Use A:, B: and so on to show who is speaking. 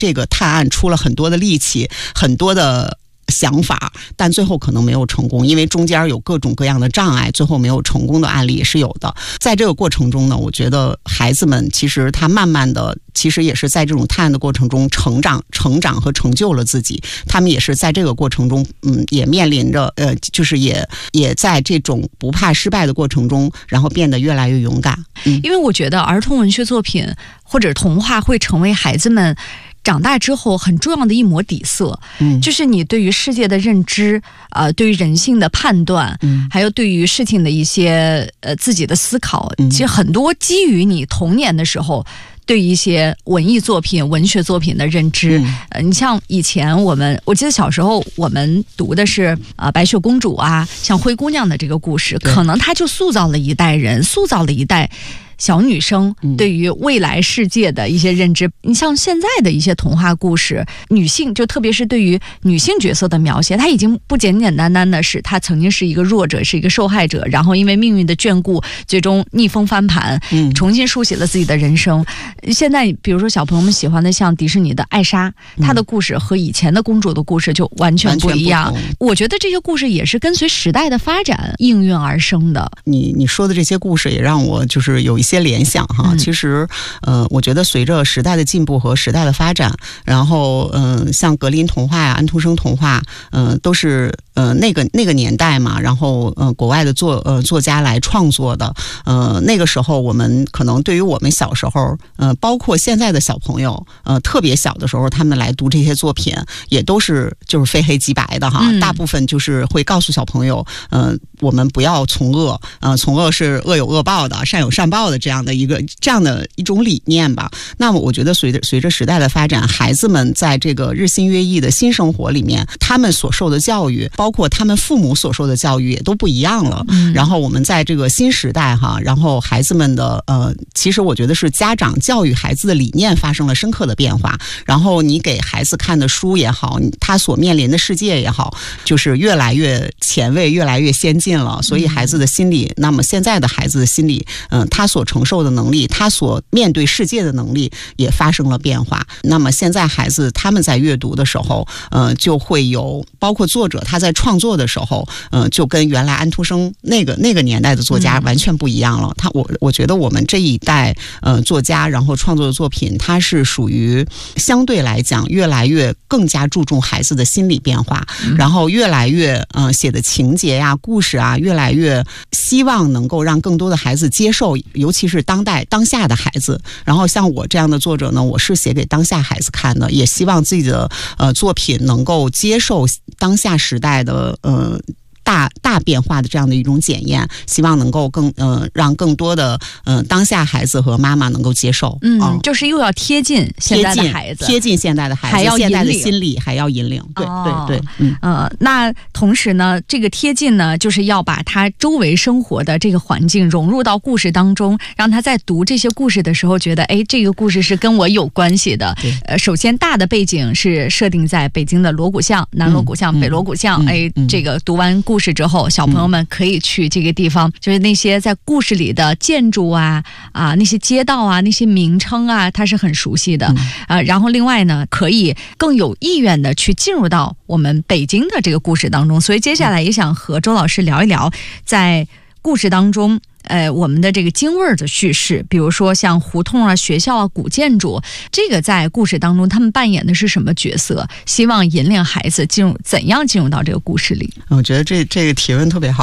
A: 这个探案出了很多的力气，很多的想法，但最后可能没有成功，因为中间有各种各样的障碍，最后没有成功的案例也是有的。在这个过程中呢，我觉得孩子们其实他慢慢的，其实也是在这种探案的过程中成长和成就了自己。他们也是在这个过程中，也面临着就是也在这种不怕失败的过程中，然后变得越来越勇敢。
B: 因为我觉得儿童文学作品或者童话会成为孩子们长大之后很重要的一抹底色，就是你对于世界的认知，对于人性的判断，还有对于事情的一些自己的思考，其实很多基于你童年的时候对一些文艺作品、文学作品的认知。你像以前我记得小时候我们读的是白雪公主啊，像灰姑娘的这个故事，可能它就塑造了一代人，塑造了一代小女生对于未来世界的一些认知。你像现在的一些童话故事，女性就特别是对于女性角色的描写，她已经不简简单单的是她曾经是一个弱者，是一个受害者，然后因为命运的眷顾最终逆风翻盘，重新书写了自己的人生。现在比如说小朋友们喜欢的像迪士尼的艾莎，她的故事和以前的公主的故事就完全不一样。我觉得这些故事也是跟随时代的发展应运而生的。你
A: 说的这些故事也让我就是有一些联想哈。其实我觉得随着时代的进步和时代的发展，然后像格林童话呀、安徒生童话，都是那个年代嘛，然后国外的作家来创作的。那个时候我们可能对于我们小时候，包括现在的小朋友，特别小的时候，他们来读这些作品，也都是就是非黑即白的哈。大部分就是会告诉小朋友，我们不要从恶，从恶是恶有恶报的，善有善报的这样的一种理念吧。那么我觉得随着时代的发展，孩子们在这个日新月异的新生活里面，他们所受的教育，包括他们父母所受的教育也都不一样了。然后我们在这个新时代哈，然后孩子们的其实我觉得是家长教育孩子的理念发生了深刻的变化。然后你给孩子看的书也好，他所面临的世界也好，就是越来越前卫，越来越先进了。所以孩子的心理，那么现在的孩子的心理，他所承受的能力，他所面对世界的能力也发生了变化。那么现在孩子他们在阅读的时候，就会有包括作者他在创作的时候，就跟原来安徒生那个年代的作家完全不一样了。我觉得我们这一代作家然后创作的作品，它是属于相对来讲越来越更加注重孩子的心理变化，然后越来越写的情节呀、故事啊，越来越希望能够让更多的孩子接受，尤其是当下的孩子。然后像我这样的作者呢，我是写给当下孩子看的，也希望自己的作品能够接受当下时代的大变化的这样的一种检验，希望能够让更多的当下孩子和妈妈能够接受。
B: 就是又要贴近现在的孩子，
A: 贴近现在的孩子，
B: 还要
A: 现在的心理还要引领。对。
B: 那同时呢，这个贴近呢，就是要把他周围生活的这个环境融入到故事当中，让他在读这些故事的时候觉得，这个故事是跟我有关系的。首先大的背景是设定在北京的锣鼓巷、南锣鼓巷、北锣鼓巷。这个读完故事之后，小朋友们可以去这个地方，就是那些在故事里的建筑啊那些街道啊、那些名称啊，他是很熟悉的。然后另外呢，可以更有意愿的去进入到我们北京的这个故事当中。所以接下来也想和周老师聊一聊，在故事当中我们的这个京味儿的叙事，比如说像胡同啊、学校啊、古建筑，这个在故事当中他们扮演的是什么角色？希望引领孩子怎样进入到这个故事里？
A: 我觉得这个提问特别好。